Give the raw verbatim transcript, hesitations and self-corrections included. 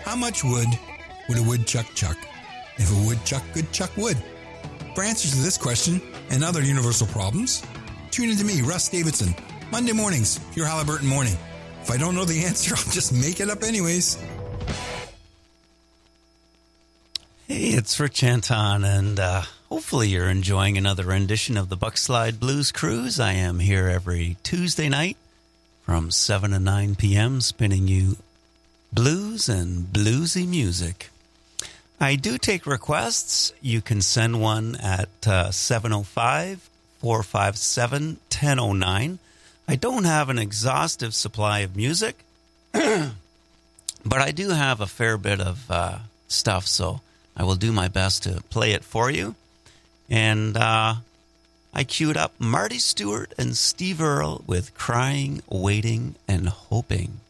How much wood would a woodchuck chuck if a woodchuck could chuck wood? For answers to this question and other universal problems, tune in to me, Russ Davidson, Monday mornings, your Halliburton Morning. If I don't know the answer, I'll just make it up anyways. Hey, it's Rich Anton, and uh, hopefully you're enjoying another rendition of the Buckslide Blues Cruise. I am here every Tuesday night from seven to nine p.m. spinning you blues and bluesy music. I do take requests. You can send one at uh, seven oh five, four five seven, one oh oh nine. I don't have an exhaustive supply of music, but I do have a fair bit of uh, stuff, so I will do my best to play it for you. And uh, I queued up Marty Stewart and Steve Earle with Crying, Waiting, and Hoping.